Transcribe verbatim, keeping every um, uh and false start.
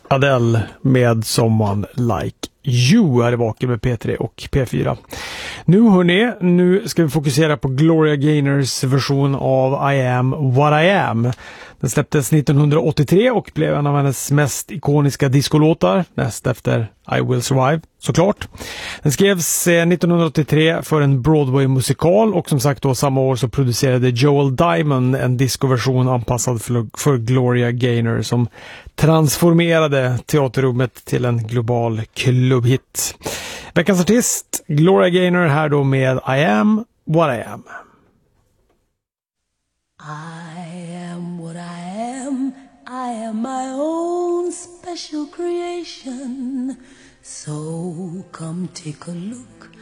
Adele med Someone Like You är tillbaka med P tre och P fyra. Nu hörni, nu ska vi fokusera på Gloria Gaynors version av I Am What I Am. Den släpptes nittonhundraåttiotre och blev en av hennes mest ikoniska discolåtar, näst efter I Will Survive, såklart. Den skrevs nittonhundraåttiotre för en Broadway-musikal och som sagt då samma år så producerade Joel Diamond en discoversion anpassad för, för Gloria Gaynor som transformerade teaterrummet till en global klubbhit. Veckans artist, Gloria Gaynor, här då med I Am What I Am. I am what I am, I am my own special creation. So come take a look